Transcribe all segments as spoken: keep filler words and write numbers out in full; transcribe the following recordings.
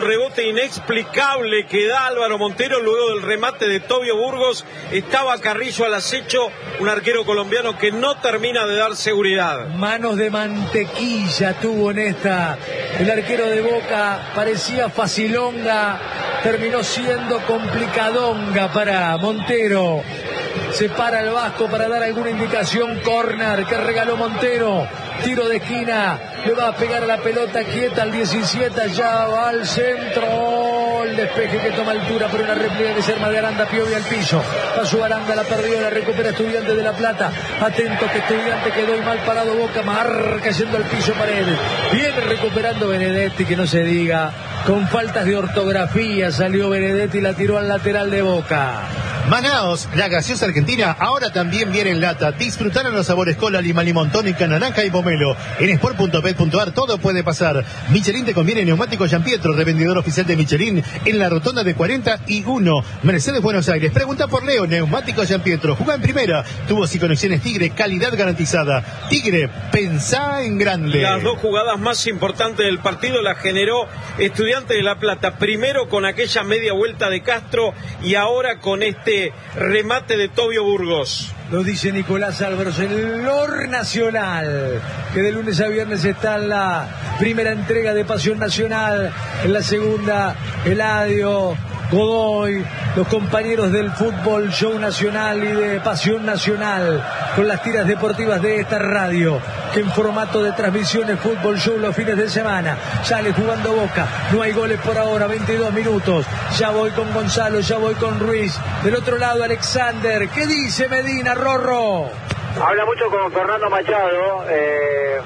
rebote inexplicable que da Álvaro Montero luego del remate de Tobio Burgos. Estaba Carrillo al acecho, un arquero colombiano que no termina de dar seguridad. Manos de mantequilla tuvo en esta el arquero de Boca, parecía facilonga, terminó siendo complicadonga para Montero. Se para el Vasco para dar alguna indicación. Córner que regaló Montero, tiro de esquina, le va a pegar a la pelota quieta al diecisiete, ya va al centro, el despeje que toma altura por una réplica que se arma de Aranda. Piovi al piso, pasó Aranda, la perdió, la recupera Estudiantes de La Plata. Atento que Estudiante quedó y mal parado Boca, marca yendo al piso Paredes, viene recuperando Benedetti, que no se diga, con faltas de ortografía salió Benedetti y la tiró al lateral de Boca. Manaos, la gaseosa argentina, ahora también viene en lata. Disfrutaron los sabores cola, lima, limón, tónica, naranja y pomelo. En sport punto bet punto ar todo puede pasar. Michelin te conviene neumático Giampietro, revendedor oficial de Michelin, en la rotonda de cuarenta y uno, Mercedes, Buenos Aires. Pregunta por Leo, neumático Giampietro. Jugá en primera, tubos y conexiones Tigre, calidad garantizada. Tigre, pensá en grande. Las dos jugadas más importantes del partido las generó Estudiantes de La Plata. Primero con aquella media vuelta de Castro y ahora con este remate de Tobio Burgos. Lo dice Nicolás Álvaros, el Lor Nacional, que de lunes a viernes está en la primera entrega de Pasión Nacional, en la segunda Eladio, Godoy, los compañeros del Fútbol Show Nacional y de Pasión Nacional, con las tiras deportivas de esta radio, que en formato de transmisiones Fútbol Show los fines de semana. Sale jugando Boca, no hay goles por ahora, veintidós minutos, ya voy con Gonzalo, ya voy con Ruiz, del otro lado Alexander. ¿Qué dice Medina, Rorro? Habla mucho con Fernando Machado, eh,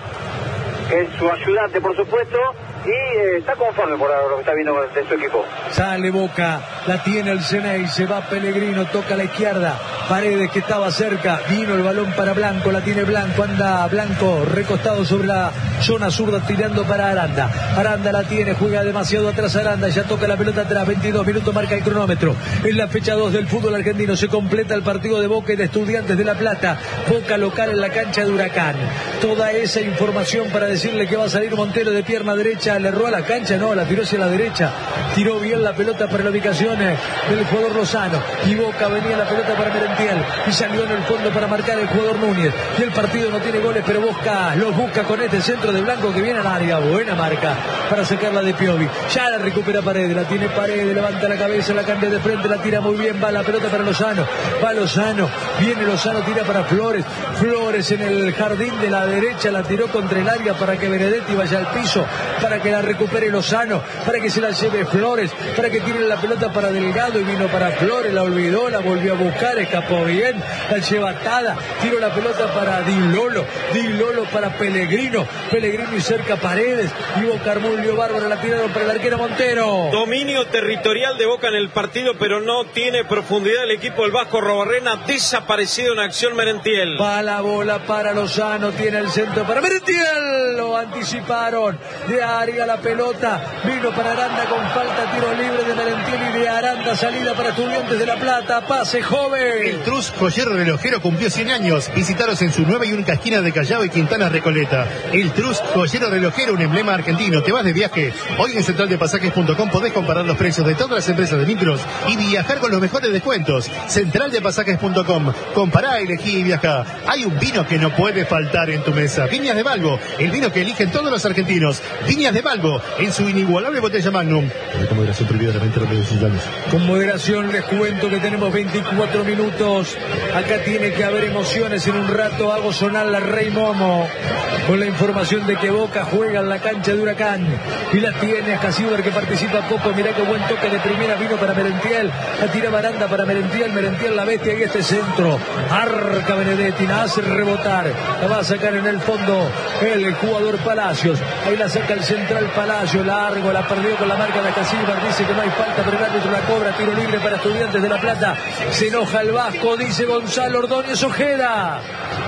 que es su ayudante por supuesto, y eh, está conforme por lo que está viendo de su equipo. Sale Boca, la tiene el Ceney, se va Pellegrino, toca a la izquierda, Paredes que estaba cerca, vino el balón para Blanco, la tiene Blanco, anda Blanco recostado sobre la zona zurda tirando para Aranda, Aranda la tiene, juega demasiado atrás Aranda, ya toca la pelota atrás, veintidós minutos marca el cronómetro, es la fecha dos del fútbol argentino, se completa el partido de Boca y de Estudiantes de La Plata. Boca local en la cancha de Huracán. Toda esa información para decirle que va a salir Montero de pierna derecha, le erró a la cancha, no, la tiró hacia la derecha, tiró bien la pelota para la ubicación del jugador Lozano, y Boca venía la pelota para Merentiel, y salió en el fondo para marcar el jugador Núñez, y el partido no tiene goles, pero Boca los busca con este centro de Blanco que viene al área, buena marca para sacarla de Piovi, ya la recupera Paredes, la tiene Paredes, levanta la cabeza, la cambia de frente, la tira muy bien, va la pelota para Lozano, va Lozano, viene Lozano, tira para Flores, Flores en el jardín de la derecha, la tiró contra el área para que Benedetti vaya al piso, para que la recupere Lozano, para que se la lleve Flores, para que tire la pelota para Delgado y vino para Flores, la olvidó, la volvió a buscar, escapó bien, la lleva atada, tiró la pelota para Di Lolo, Di Lolo para Pellegrino, Pellegrino y cerca Paredes, y Boca armó un lío bárbaro, la tiraron para el arquero Montero. Dominio territorial de Boca en el partido, pero no tiene profundidad el equipo del Vasco Robarrena, desaparecido en acción Merentiel. Va la bola para Lozano, tiene el centro para Merentiel, lo anticiparon, de Ariga la pelota, vino para Aranda con falta, tiro libre de Merentiel y de Aranda, salida para Estudiantes de La Plata, pase joven. El Trus Joyero Relojero cumplió cien años, visitaros en su nueva y única esquina de Callao y Quintana Recoleta. El Trus Joyero Relojero, un emblema argentino. Te vas de viaje, hoy en central de pasajes punto com podés comparar los precios de todas las empresas de micros y viajar con los mejores descuentos. central de pasajes punto com, compará, elegí y viajá. Hay un vino que no puede faltar en tu mesa, Viñas de Valgo, el vino que eligen todos los argentinos. Viñas de Valgo, en su inigualable botella Magnum. Con moderación prohibida de veinte años. Con moderación les cuento que tenemos veinticuatro minutos. Acá tiene que haber emociones. En un rato hago sonar la Rey Momo con la información de que Boca juega en la cancha de Huracán y la tiene a Casiber, que participa poco. Mirá qué buen toque de primera, vino para Merentiel, la tira Baranda para Merentiel, Merentiel la bestia y este centro, arca Benedetti, la hace rebotar, la va a sacar en el fondo el jugador Palacios, ahí la saca el central Palacios, largo, la perdió con la marca de Casiber, dice que no hay falta, pero el árbitro la cobra, tiro libre para Estudiantes de La Plata, se enoja el Vasco, dice Gonzalo Ordóñez Ojeda.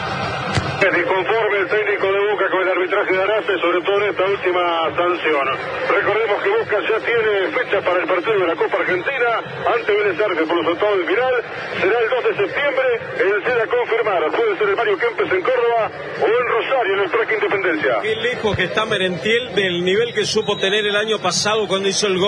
Es disconforme el técnico de Boca con el arbitraje de Arce, sobre todo en esta última sanción. Recordemos que Boca ya tiene fecha para el partido de la Copa Argentina ante Vélez Arce por los octavos de final. Será el dos de septiembre, el C E D a confirmar. Puede ser el Mario Kempes en Córdoba o en Rosario en el Parque Independencia. Qué lejos que está Merentiel del nivel que supo tener el año pasado cuando hizo el gol